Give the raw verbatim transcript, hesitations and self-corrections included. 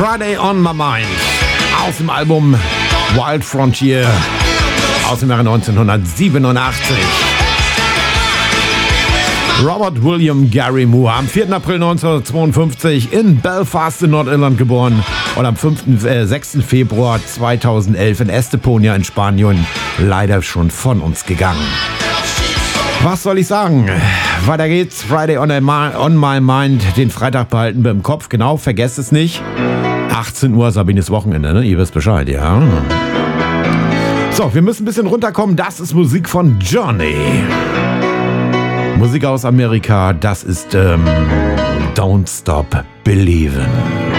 Friday on My Mind aus dem Album Wild Frontier aus dem Jahre neunzehnhundertsiebenundachtzig. Robert William Gary Moore, am vierten April neunzehnhundertzweiundfünfzig in Belfast in Nordirland geboren und am fünften, äh, sechsten Februar zweitausendelf in Estepona in Spanien leider schon von uns gegangen. Was soll ich sagen? Weiter geht's. Friday on, on My Mind. Den Freitag behalten wir im Kopf. Genau, vergesst es nicht. achtzehn Uhr, Sabines Wochenende, ne? Ihr wisst Bescheid, ja. So, wir müssen ein bisschen runterkommen. Das ist Musik von Journey. Musik aus Amerika. Das ist ähm, Don't Stop Believin'.